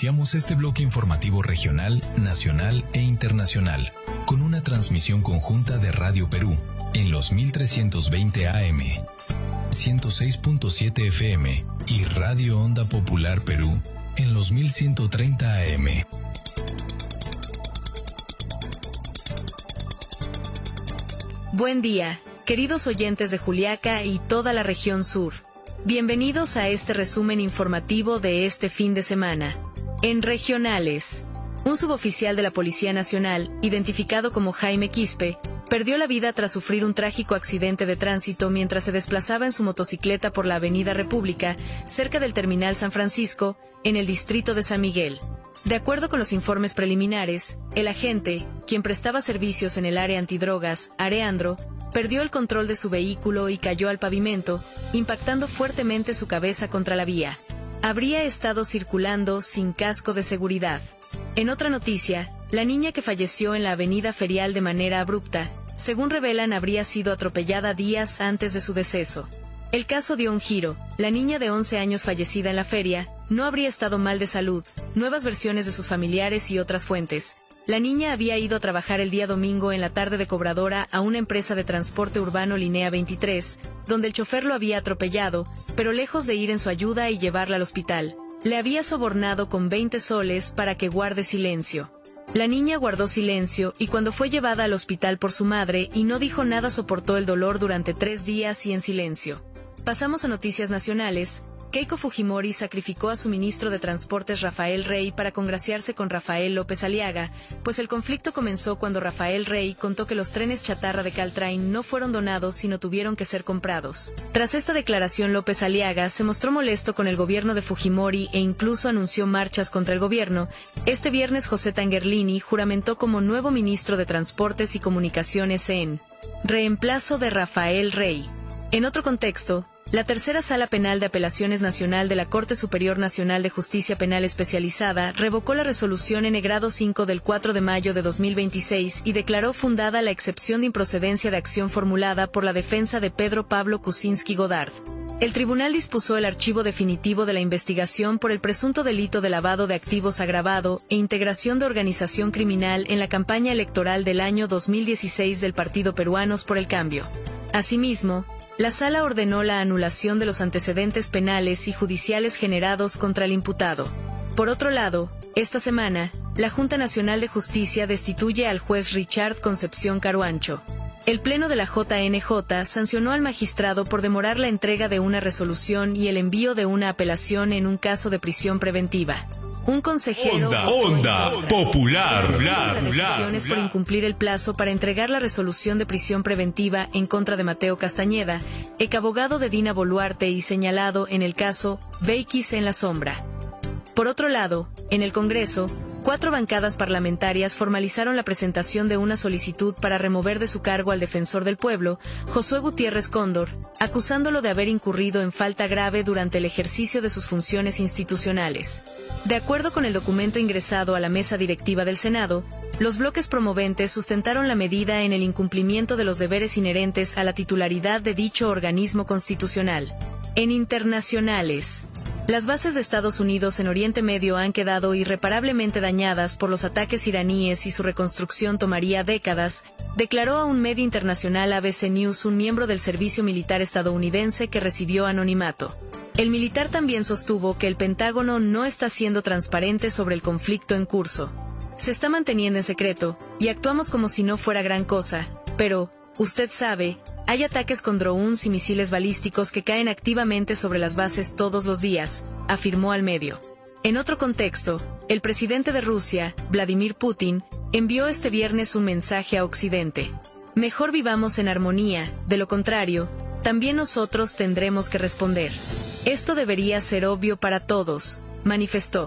Iniciamos este bloque informativo regional, nacional e internacional, con una transmisión conjunta de Radio Perú, en los 1320 AM, 106.7 FM y Radio Onda Popular Perú, en los 1130 AM. Buen día, queridos oyentes de Juliaca y toda la región sur. Bienvenidos a este resumen informativo de este fin de semana. En regionales, un suboficial de la Policía Nacional, identificado como Jaime Quispe, perdió la vida tras sufrir un trágico accidente de tránsito mientras se desplazaba en su motocicleta por la Avenida República, cerca del Terminal San Francisco, en el distrito de San Miguel. De acuerdo con los informes preliminares, el agente, quien prestaba servicios en el área antidrogas, Areandro, perdió el control de su vehículo y cayó al pavimento, impactando fuertemente su cabeza contra la vía. Habría estado circulando sin casco de seguridad. En otra noticia, la niña que falleció en la avenida Ferial de manera abrupta, según revelan, habría sido atropellada días antes de su deceso. El caso dio un giro. La niña de 11 años fallecida en la feria no habría estado mal de salud, nuevas versiones de sus familiares y otras fuentes. La niña había ido a trabajar el día domingo en la tarde de cobradora a una empresa de transporte urbano Línea 23, donde el chofer lo había atropellado, pero lejos de ir en su ayuda y llevarla al hospital, le había sobornado con 20 soles para que guarde silencio. La niña guardó silencio y cuando fue llevada al hospital por su madre y no dijo nada, soportó el dolor durante 3 días y en silencio. Pasamos a noticias nacionales. Keiko Fujimori sacrificó a su ministro de Transportes Rafael Rey para congraciarse con Rafael López Aliaga, pues el conflicto comenzó cuando Rafael Rey contó que los trenes chatarra de Caltrain no fueron donados sino tuvieron que ser comprados. Tras esta declaración, López Aliaga se mostró molesto con el gobierno de Fujimori e incluso anunció marchas contra el gobierno. Este viernes José Tangerlini juramentó como nuevo ministro de Transportes y Comunicaciones en reemplazo de Rafael Rey. En otro contexto, la Tercera Sala Penal de Apelaciones Nacional de la Corte Superior Nacional de Justicia Penal Especializada revocó la resolución N grado 5 del 4 de mayo de 2026 y declaró fundada la excepción de improcedencia de acción formulada por la defensa de Pedro Pablo Kuczynski Godard. El tribunal dispuso el archivo definitivo de la investigación por el presunto delito de lavado de activos agravado e integración de organización criminal en la campaña electoral del año 2016 del Partido Peruanos por el Cambio. Asimismo, la Sala ordenó la anulación de los antecedentes penales y judiciales generados contra el imputado. Por otro lado, esta semana, la Junta Nacional de Justicia destituye al juez Richard Concepción Caruancho. El Pleno de la JNJ sancionó al magistrado por demorar la entrega de una resolución y el envío de una apelación en un caso de prisión preventiva. Un consejero Onda Popular decisiones por incumplir el plazo para entregar la resolución de prisión preventiva en contra de Mateo Castañeda, ex abogado de Dina Boluarte y señalado en el caso Beikis en la sombra. Por otro lado, en el Congreso, 4 bancadas parlamentarias formalizaron la presentación de una solicitud para remover de su cargo al defensor del pueblo, Josué Gutiérrez Cóndor, acusándolo de haber incurrido en falta grave durante el ejercicio de sus funciones institucionales. De acuerdo con el documento ingresado a la mesa directiva del Senado, los bloques promoventes sustentaron la medida en el incumplimiento de los deberes inherentes a la titularidad de dicho organismo constitucional. En internacionales, las bases de Estados Unidos en Oriente Medio han quedado irreparablemente dañadas por los ataques iraníes y su reconstrucción tomaría décadas, declaró a un medio internacional ABC News un miembro del servicio militar estadounidense que recibió anonimato. El militar también sostuvo que el Pentágono no está siendo transparente sobre el conflicto en curso. Se está manteniendo en secreto, y actuamos como si no fuera gran cosa, pero, usted sabe, hay ataques con drones y misiles balísticos que caen activamente sobre las bases todos los días, afirmó al medio. En otro contexto, el presidente de Rusia, Vladimir Putin, envió este viernes un mensaje a Occidente. Mejor vivamos en armonía, de lo contrario, también nosotros tendremos que responder. Esto debería ser obvio para todos, manifestó.